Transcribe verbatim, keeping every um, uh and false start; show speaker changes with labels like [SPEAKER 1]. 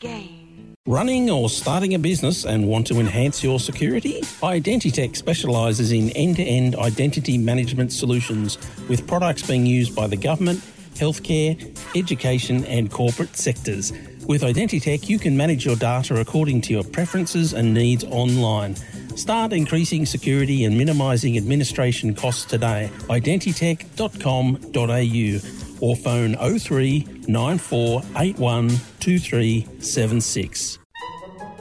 [SPEAKER 1] game.
[SPEAKER 2] Running or starting a business and want to enhance your security? Identitech specialises in end-to-end identity management solutions with products being used by the government, healthcare, education and corporate sectors. With Identitech, you can manage your data according to your preferences and needs online. Start increasing security and minimising administration costs today. identitech dot com dot a u or phone oh three nine four eight one two three seven six.